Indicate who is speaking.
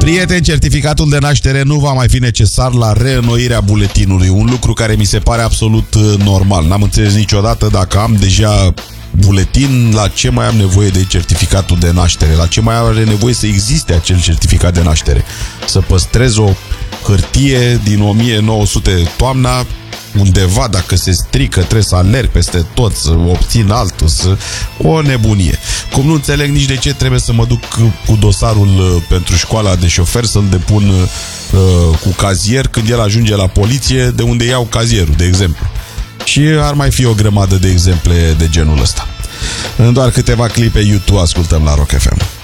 Speaker 1: Prieteni, certificatul de naștere nu va mai fi necesar la reînnoirea buletinului. Un lucru care mi se pare absolut normal. N-am înțeles niciodată dacă am deja buletin, la ce mai am nevoie de certificatul de naștere? La ce mai are nevoie să existe acel certificat de naștere? Să păstrez o hârtie din 1900 toamna undeva, dacă se strică, trebuie să alerg peste tot, să obțin altul, o nebunie. Cum nu înțeleg nici de ce trebuie să mă duc cu dosarul pentru școala de șofer, să-l depun cu cazier când el ajunge la poliție, de unde iau cazierul, de exemplu. Și ar mai fi o grămadă de exemple de genul ăsta. În doar câteva clipe, YouTube ascultăm la Rock FM.